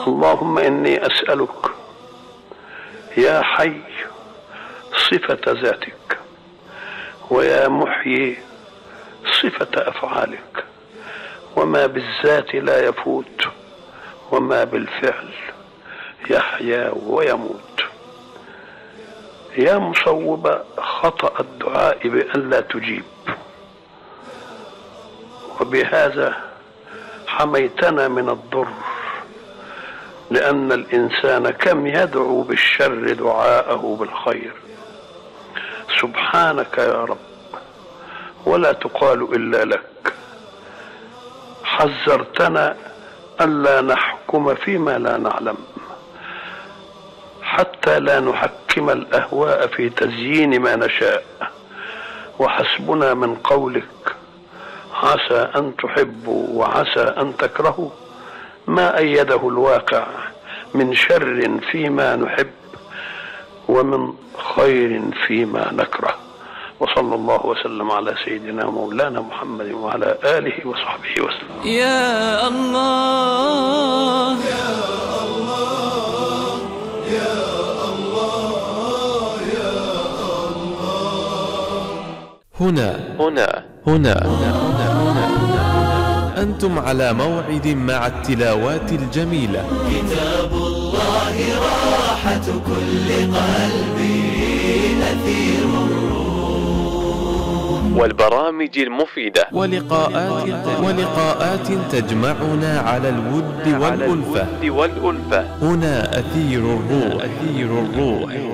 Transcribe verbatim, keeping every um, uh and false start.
اللهم إني أسألك يا حي صفة ذاتك، ويا محيي صفة أفعالك، وما بالذات لا يفوت وما بالفعل يحيا ويموت. يا مصوب خطأ الدعاء بأن لا تجيب، وبهذا حميتنا من الضر، لأن الإنسان كم يدعو بالشر دعاءه بالخير. سبحانك يا رب، ولا تقال إلا لك. حذرتنا ألا نحكم فيما لا نعلم، حتى لا نحكم الأهواء في تزيين ما نشاء، وحسبنا من قولك عسى أن تحبوا وعسى أن تكرهوا ما أيده الواقع من شر فيما نحب ومن خير فيما نكره. وصلى الله وسلم على سيدنا مولانا محمد وعلى آله وصحبه وسلم. يا الله يا الله يا الله يا الله. هنا هنا هنا هنا هنا هنا هنا أنتم على موعد مع التلاوات الجميلة. كتاب الله راحة كل قلبي، نذير الروح، والبرامج المفيدة، ولقاءات ولقاءات تجمعنا على الود والألفة. هنا أثير الروح. أثير الروح.